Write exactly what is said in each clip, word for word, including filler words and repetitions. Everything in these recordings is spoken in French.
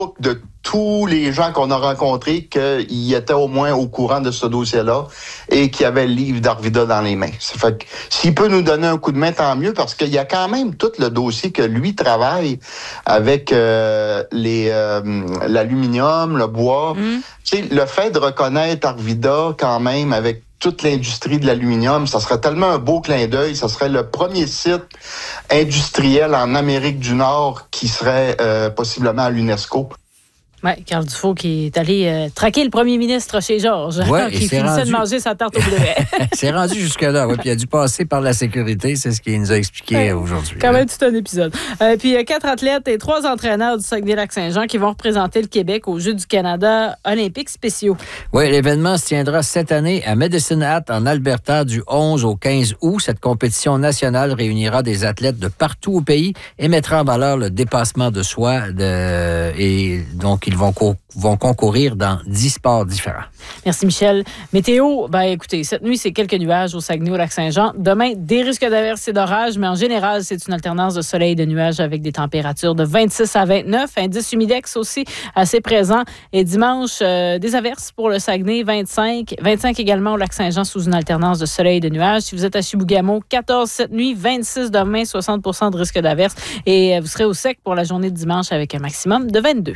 de tous les gens qu'on a rencontrés qu'ils étaient au moins au courant de ce dossier-là et qu'ils avaient le livre d'Arvida dans les mains. Ça fait que s'il peut nous donner un coup de main, tant mieux, parce qu'il y a quand même tout le dossier que lui travaille avec euh, les euh, l'aluminium, le bois. Mm. Tu sais, le fait de reconnaître Arvida quand même avec toute l'industrie de l'aluminium, ça serait tellement un beau clin d'œil. Ça serait le premier site industriel en Amérique du Nord qui serait euh, possiblement à l'UNESCO. Oui, Carl Dufault qui est allé euh, traquer le premier ministre chez Georges, ouais, qui finissait rendu... de manger sa tarte au bleuet. C'est rendu jusque-là, oui, puis il a dû passer par la sécurité, c'est ce qu'il nous a expliqué ouais, aujourd'hui. Quand même tout un épisode. Euh, puis il y a quatre athlètes et trois entraîneurs du Saguenay-Lac-Saint-Jean qui vont représenter le Québec aux Jeux du Canada olympiques spéciaux. Oui, l'événement se tiendra cette année à Medicine Hat, en Alberta, du onze au quinze août. Cette compétition nationale réunira des athlètes de partout au pays et mettra en valeur le dépassement de soi de... et donc ils vont, co- vont concourir dans dix sports différents. Merci, Michel. Météo, ben écoutez, cette nuit, c'est quelques nuages au Saguenay, au Lac-Saint-Jean. Demain, des risques d'averses et d'orages, mais en général, c'est une alternance de soleil et de nuages avec des températures de vingt-six à vingt-neuf. Indice humidex aussi assez présent. Et dimanche, euh, des averses pour le Saguenay, vingt-cinq. vingt-cinq également au Lac-Saint-Jean sous une alternance de soleil et de nuages. Si vous êtes à Chibougamau, quatorze cette nuit, vingt-six demain, soixante pour cent de risque d'averses. Et vous serez au sec pour la journée de dimanche avec un maximum de vingt-deux.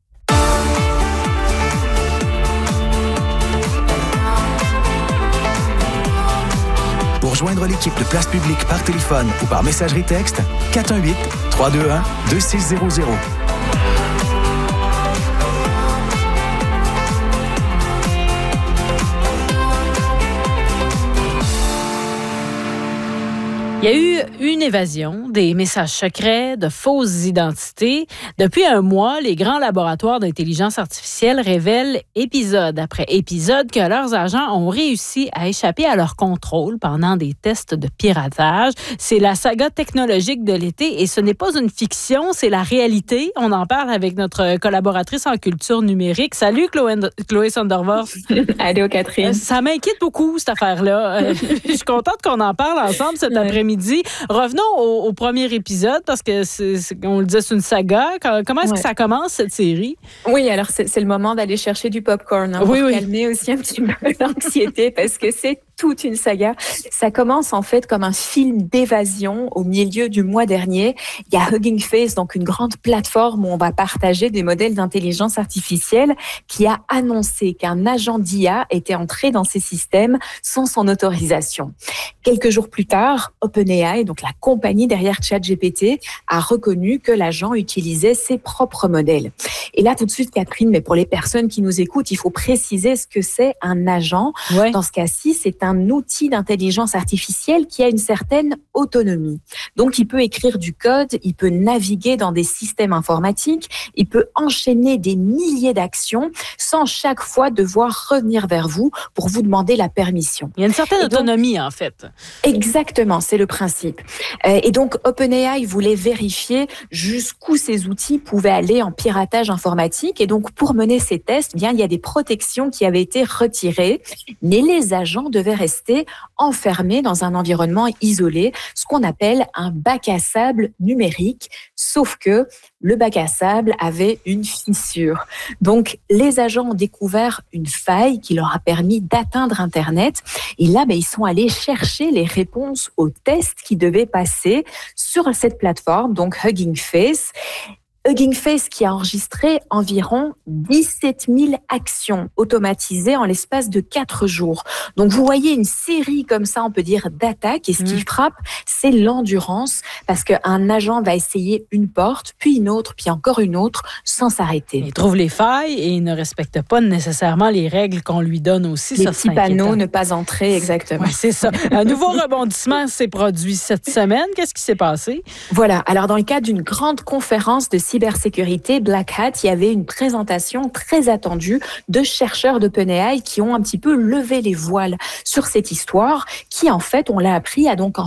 Pour joindre l'équipe de Place Publique par téléphone ou par messagerie texte, quatre un huit, trois deux un, deux six zéro zéro. Il y a eu une évasion, des messages secrets, de fausses identités. Depuis un mois, les grands laboratoires d'intelligence artificielle révèlent épisode après épisode que leurs agents ont réussi à échapper à leur contrôle pendant des tests de piratage. C'est la saga technologique de l'été et ce n'est pas une fiction, c'est la réalité. On en parle avec notre collaboratrice en culture numérique. Salut Chloé, Chloé Sondervorf. Allô Catherine. Ça m'inquiète beaucoup cette affaire-là. Je suis contente qu'on en parle ensemble cet après-midi. Revenons au, au premier épisode parce que c'est, c'est, on le disait, c'est une saga. Comment est-ce ouais. que ça commence cette série? Oui, alors c'est, c'est le moment d'aller chercher du popcorn hein, oui, pour oui. calmer aussi un petit peu l'anxiété parce que c'est toute une saga. Ça commence en fait comme un film d'évasion au milieu du mois dernier. Il y a Hugging Face, donc une grande plateforme où on va partager des modèles d'intelligence artificielle, qui a annoncé qu'un agent d'I A était entré dans ses systèmes sans son autorisation. Quelques jours plus tard, OpenAI, donc la compagnie derrière ChatGPT, a reconnu que l'agent utilisait ses propres modèles. Et là, tout de suite, Catherine, mais pour les personnes qui nous écoutent, il faut préciser ce que c'est un agent. Ouais. Dans ce cas-ci, c'est un outil d'intelligence artificielle qui a une certaine autonomie. Donc, il peut écrire du code, il peut naviguer dans des systèmes informatiques, il peut enchaîner des milliers d'actions sans chaque fois devoir revenir vers vous pour vous demander la permission. Il y a une certaine donc, autonomie, en fait. Exactement, c'est le principe. Et donc, OpenAI voulait vérifier jusqu'où ces outils pouvaient aller en piratage informatique. Et donc, pour mener ces tests, bien, il y a des protections qui avaient été retirées, mais les agents devaient rester enfermés dans un environnement isolé, ce qu'on appelle un bac à sable numérique, sauf que le bac à sable avait une fissure. Donc, les agents ont découvert une faille qui leur a permis d'atteindre Internet. Et là, ben, ils sont allés chercher les réponses aux tests qui devaient passer sur cette plateforme, donc Hugging Face. Hugging Face qui a enregistré environ dix-sept mille actions automatisées en l'espace de quatre jours. Donc, vous voyez une série comme ça, on peut dire, d'attaques. Et ce mmh. qui frappe, c'est l'endurance parce qu'un agent va essayer une porte, puis une autre, puis encore une autre, sans s'arrêter. Il trouve les failles et il ne respecte pas nécessairement les règles qu'on lui donne aussi. Les ça, petits panneaux, ne pas entrer, exactement. Oui, c'est ça. Un nouveau rebondissement s'est produit cette semaine. Qu'est-ce qui s'est passé? Voilà. Alors, dans le cadre d'une grande conférence de cybersécurité, Black Hat, il y avait une présentation très attendue de chercheurs d'OpenAI qui ont un petit peu levé les voiles sur cette histoire qui, en fait, on l'a appris, a donc en fait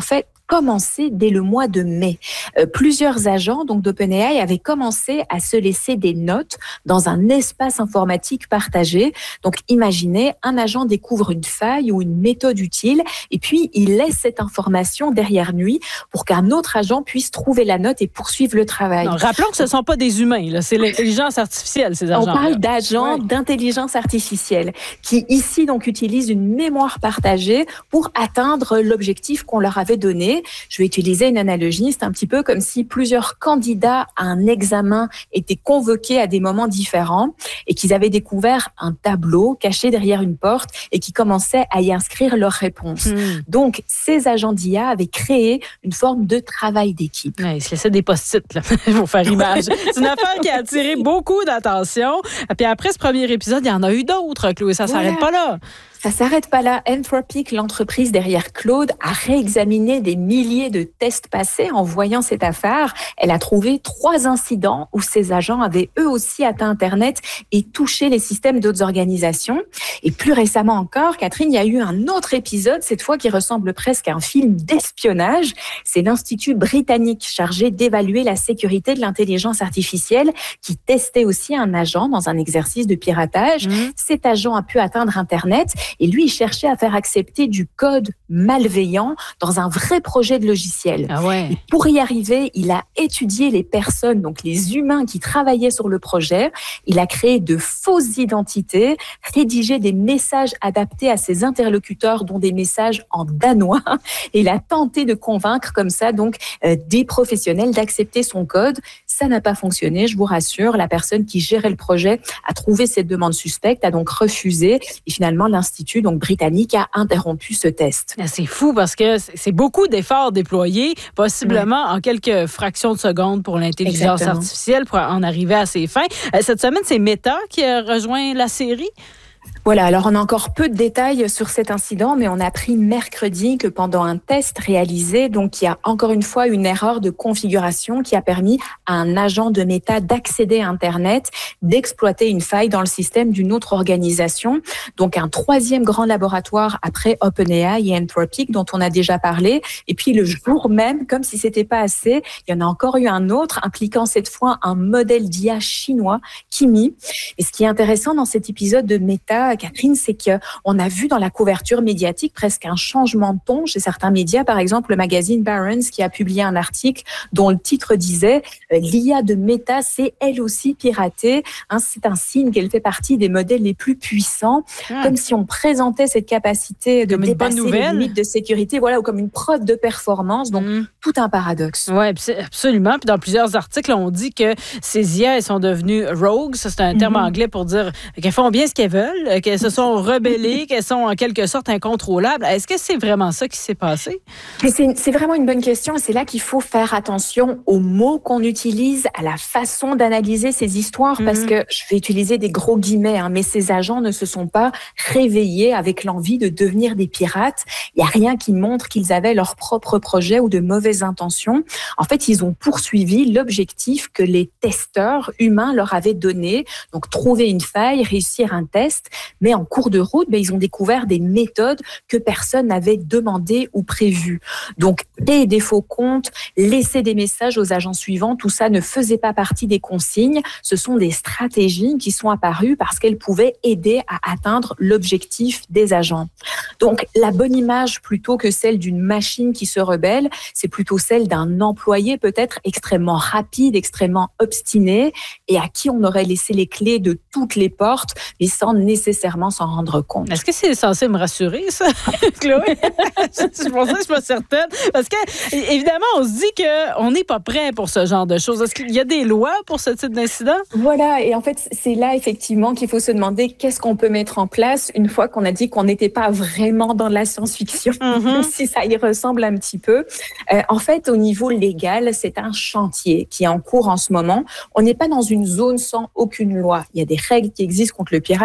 commencé dès le mois de mai. Euh, plusieurs agents donc d'OpenAI avaient commencé à se laisser des notes dans un espace informatique partagé. Donc imaginez, un agent découvre une faille ou une méthode utile et puis il laisse cette information derrière lui pour qu'un autre agent puisse trouver la note et poursuivre le travail. Non, rappelons que ce ne sont pas des humains, là. C'est l'intelligence artificielle, ces agents. On parle d'agents ouais. d'intelligence artificielle qui ici donc utilisent une mémoire partagée pour atteindre l'objectif qu'on leur avait donné. Je vais utiliser une analogie, c'est un petit peu comme si plusieurs candidats à un examen étaient convoqués à des moments différents et qu'ils avaient découvert un tableau caché derrière une porte et qui commençaient à y inscrire leurs réponses. Mmh. Donc, ces agents d'I A avaient créé une forme de travail d'équipe. Ouais, ils se laissaient des post-it là, pour faire image. C'est une affaire qui a attiré beaucoup d'attention. Puis après ce premier épisode, il y en a eu d'autres, Chloé. Ça ne voilà. s'arrête pas là. Ça s'arrête pas là. Anthropic, l'entreprise derrière Claude, a réexaminé des milliers de tests passés en voyant cette affaire. Elle a trouvé trois incidents où ces agents avaient eux aussi atteint Internet et touché les systèmes d'autres organisations. Et plus récemment encore, Catherine, il y a eu un autre épisode, cette fois qui ressemble presque à un film d'espionnage. C'est l'Institut britannique chargé d'évaluer la sécurité de l'intelligence artificielle qui testait aussi un agent dans un exercice de piratage. Mmh. Cet agent a pu atteindre Internet. Et lui, il cherchait à faire accepter du code malveillant dans un vrai projet de logiciel. Ah ouais. Et pour y arriver, il a étudié les personnes, donc les humains qui travaillaient sur le projet. Il a créé de fausses identités, rédigé des messages adaptés à ses interlocuteurs, dont des messages en danois. Et il a tenté de convaincre comme ça donc euh, des professionnels d'accepter son code. Ça n'a pas fonctionné, je vous rassure. La personne qui gérait le projet a trouvé cette demande suspecte, a donc refusé. Et finalement, l'Institut donc britannique a interrompu ce test. C'est fou parce que c'est beaucoup d'efforts déployés, possiblement oui. en quelques fractions de secondes pour l'intelligence Exactement. artificielle pour en arriver à ses fins. Cette semaine, c'est Meta qui a rejoint la série. Voilà, alors on a encore peu de détails sur cet incident, mais on a appris mercredi que pendant un test réalisé, donc il y a encore une fois une erreur de configuration qui a permis à un agent de Meta d'accéder à Internet, d'exploiter une faille dans le système d'une autre organisation. Donc un troisième grand laboratoire après OpenAI et Anthropic dont on a déjà parlé. Et puis le jour même, comme si c'était pas assez, il y en a encore eu un autre impliquant cette fois un modèle d'I A chinois, Kimi. Et ce qui est intéressant dans cet épisode de Meta, Catherine, c'est qu'on a vu dans la couverture médiatique presque un changement de ton chez certains médias. Par exemple, le magazine Barron's qui a publié un article dont le titre disait « L'I A de Meta s'est elle aussi piratée hein, ». C'est un signe qu'elle fait partie des modèles les plus puissants, ah. comme si on présentait cette capacité de comme dépasser les limites de sécurité, voilà, ou comme une preuve de performance. Donc, mmh. tout un paradoxe. Oui, absolument. Puis dans plusieurs articles, on dit que ces I A elles sont devenues rogues. Ça, c'est un terme mmh. anglais pour dire qu'elles font bien ce qu'elles veulent, qu'elles se sont rebellées, qu'elles sont en quelque sorte incontrôlables. Est-ce que c'est vraiment ça qui s'est passé? C'est, c'est vraiment une bonne question. C'est là qu'il faut faire attention aux mots qu'on utilise, à la façon d'analyser ces histoires, mm-hmm. parce que je vais utiliser des gros guillemets, hein, mais ces agents ne se sont pas réveillés avec l'envie de devenir des pirates. Il n'y a rien qui montre qu'ils avaient leur propre projet ou de mauvaises intentions. En fait, ils ont poursuivi l'objectif que les testeurs humains leur avaient donné, donc trouver une faille, réussir un test. Mais en cours de route, ben, ils ont découvert des méthodes que personne n'avait demandées ou prévues. Donc, créer des faux comptes, laisser des messages aux agents suivants, tout ça ne faisait pas partie des consignes. Ce sont des stratégies qui sont apparues parce qu'elles pouvaient aider à atteindre l'objectif des agents. Donc, la bonne image, plutôt que celle d'une machine qui se rebelle, c'est plutôt celle d'un employé peut-être extrêmement rapide, extrêmement obstiné et à qui on aurait laissé les clés de toutes les portes, mais sans nécessairement s'en rendre compte. Est-ce que c'est censé me rassurer, ça, Chloé? Je pense que je suis pas certaine. Parce que, évidemment, on se dit qu'on n'est pas prêt pour ce genre de choses. Est-ce qu'il y a des lois pour ce type d'incident? Voilà, et en fait, c'est là, effectivement, qu'il faut se demander qu'est-ce qu'on peut mettre en place une fois qu'on a dit qu'on n'était pas vraiment dans la science-fiction, mm-hmm. même si ça y ressemble un petit peu. Euh, en fait, au niveau légal, c'est un chantier qui est en cours en ce moment. On n'est pas dans une zone sans aucune loi. Il y a des règles qui existent contre le piratage,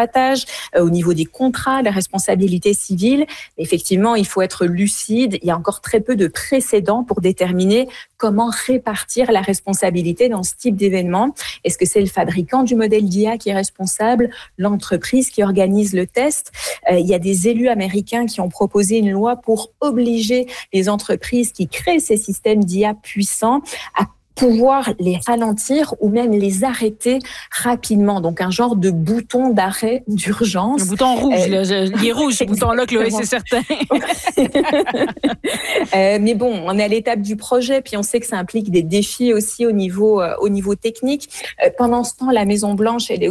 d'usage, euh, au niveau des contrats, la responsabilité civile. Effectivement, il faut être lucide. Il y a encore très peu de précédents pour déterminer comment répartir la responsabilité dans ce type d'événement. Est-ce que c'est le fabricant du modèle d'I A qui est responsable, l'entreprise qui organise le test? euh, Il y a des élus américains qui ont proposé une loi pour obliger les entreprises qui créent ces systèmes d'I A puissants à pouvoir les ralentir ou même les arrêter rapidement. Donc, un genre de bouton d'arrêt d'urgence. Le bouton rouge, euh, là, je, il est rouge, ce bouton-là, Chloé, c'est certain. euh, mais bon, on est à l'étape du projet, puis on sait que ça implique des défis aussi au niveau, euh, au niveau technique. Euh, pendant ce temps, la Maison-Blanche, elle est